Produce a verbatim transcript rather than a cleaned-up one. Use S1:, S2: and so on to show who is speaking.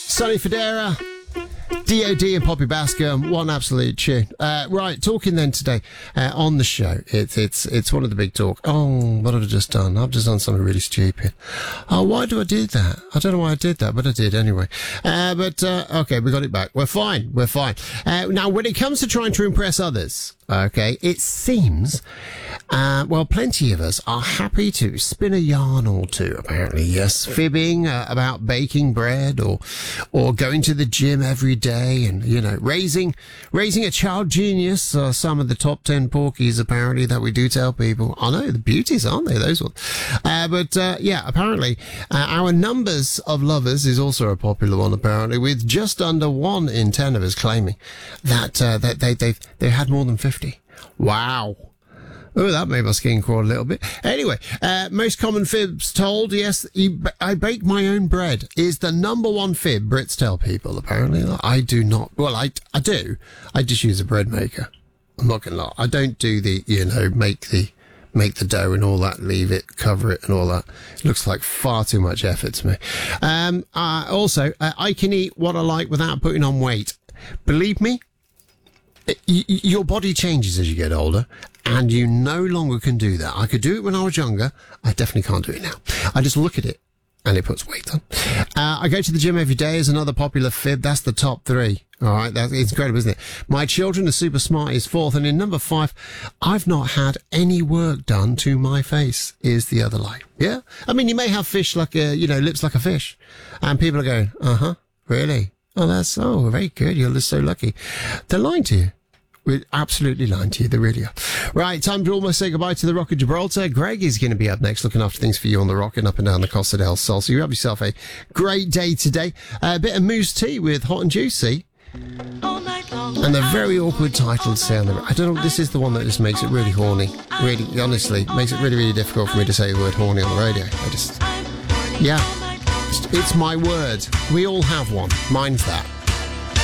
S1: Sonny Fodera, D O D and Poppy Bascom, one absolute tune. Uh, right, talking then today uh, on the show. It's it's it's one of the big talk. Oh, what have I just done? I've just done something really stupid. Oh, why do I do that? I don't know why I did that, but I did anyway. Uh, but, uh, okay, we got it back. We're fine. We're fine. Uh, now, when it comes to trying to impress others, okay, it seems, uh, well, plenty of us are happy to spin a yarn or two, apparently. Yes, fibbing uh, about baking bread or, or going to the gym every day and, you know, raising, raising a child genius. Uh, some of the top ten porkies, apparently, that we do tell people. I know, the beauties, aren't they, those ones? Uh, but, uh, yeah, apparently, uh, our numbers of lovers is also a popular one, apparently, with just under one in ten of us claiming that, uh, that they, they've, they've had more than fifty. Wow. Oh, that made my skin crawl a little bit. Anyway, uh, most common fibs told, yes, I bake my own bread is the number one fib Brits tell people, apparently. I do not. Well, I, I do. I just use a bread maker. I'm not going to lie. I don't do the, you know, make the, make the dough and all that, leave it, cover it and all that. It looks like far too much effort to me. Um, uh, also, uh, I can eat what I like without putting on weight. Believe me, y- your body changes as you get older, and you no longer can do that. I could do it when I was younger. I definitely can't do it now. I just look at it, and it puts weight on. Uh, I go to the gym every day is another popular fib. That's the top three. All right, that's it's incredible, isn't it? My children are super smart is fourth, and in number five, I've not had any work done to my face is the other lie. Yeah, I mean, you may have fish like a, you know, lips like a fish, and people are going, uh huh, really? Oh, that's oh, very good. You're just so lucky. They're lying to you. We're absolutely lying to you. They really are. Right, time to almost say goodbye to the Rock of Gibraltar. Greg is going to be up next, looking after things for you on the rock and up and down the Costa del Sol. So you have yourself a great day today. Uh, a bit of mousse tea with hot and juicy. And the very awkward titled sound. I don't know, this is the one that just makes it really horny. Really, honestly, makes it really, really difficult for me to say the word horny on the radio. I just, yeah, it's, it's my word. We all have one. Mine's that.